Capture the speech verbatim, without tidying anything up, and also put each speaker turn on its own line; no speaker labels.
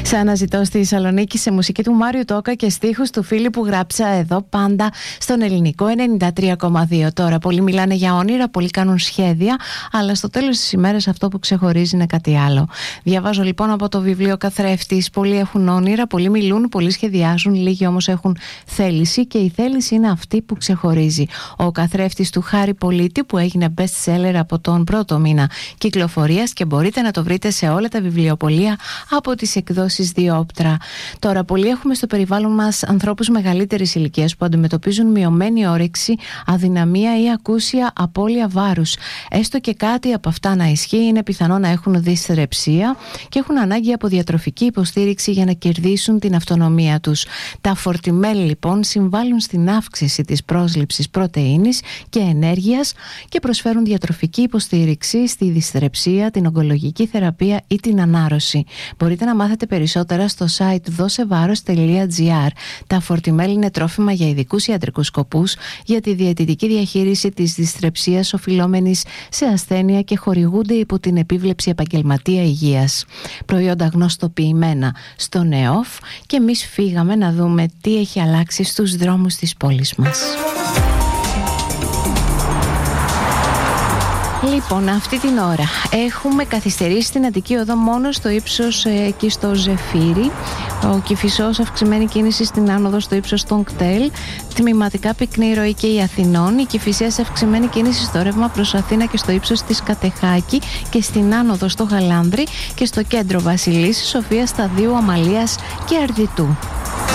Σαν να ζητώ στη Θεσσαλονίκη σε μουσική του Μάριου Τόκα και στίχους του φίλου που γράψα εδώ πάντα στον ελληνικό ενενήντα τρία κόμμα δύο. Τώρα πολλοί μιλάνε για όνειρα, πολλοί κάνουν σχέδια, αλλά στο τέλος της ημέρας αυτό που ξεχωρίζει είναι κάτι άλλο. Διαβάζω λοιπόν από το βιβλίο Καθρέφτης. Πολλοί έχουν όνειρα, πολλοί μιλούν, πολλοί σχεδιάζουν, λίγοι όμως έχουν θέληση και η θέληση είναι αυτή που ξεχωρίζει. Ο Καθρέφτης του Χάρη Πολίτη, που έγινε best seller από τον πρώτο μήνα κυκλοφορίας και μπορείτε να το βρείτε σε όλα τα βιβλιοπωλεία από τις εκδόσεις Διόπτρα. Τώρα, πολλοί έχουμε στο περιβάλλον μας ανθρώπους μεγαλύτερης ηλικίας που αντιμετωπίζουν μειωμένη όρεξη, αδυναμία ή ακούσια απώλεια βάρους. Έστω και κάτι από αυτά να ισχύει, είναι πιθανό να έχουν δυσθρεψία και έχουν ανάγκη από διατροφική υποστήριξη για να κερδίσουν την αυτονομία τους. Τα φορτιμέλ λοιπόν συμβάλλουν στην αύξηση της πρόσληψης πρωτεΐνης και ενέργειας και προσφέρουν διατροφική υποστήριξη στη δυσθρεψία, την ογκολογική θεραπεία ή την ανάρρωση. Μπορείτε να μάθετε περισσότερα στο site δώσεβάρος τελεία τζι άρ. Τα φορτιμέλ είναι τρόφιμα για ειδικούς ιατρικούς σκοπούς για τη διαιτητική διαχείριση της δυσθρεψίας οφειλόμενης σε ασθένεια και χορηγούνται υπό την επίβλεψη επαγγελματία υγείας. Προϊόντα γνωστοποιημένα στο ΝΕΟΦ και εμείς φύγαμε να δούμε τι έχει αλλάξει στους δρόμους της πόλης μας. Λοιπόν, αυτή την ώρα έχουμε καθυστερήσει την Αττική Οδό μόνο στο ύψος ε, εκεί στο Ζεφύρι. Ο Κηφισός, αυξημένη κίνηση στην άνοδο στο ύψος των Κτέλ. Τμηματικά πυκνή ροή και η Αθηνών. Η Κηφισίας, αυξημένη κίνηση στο ρεύμα προς Αθήνα και στο ύψος της Κατεχάκη και στην άνοδο στο Γαλάνδρη και στο κέντρο Βασιλής, Σοφίας, Σταδίου, Αμαλίας και Αρδιτού.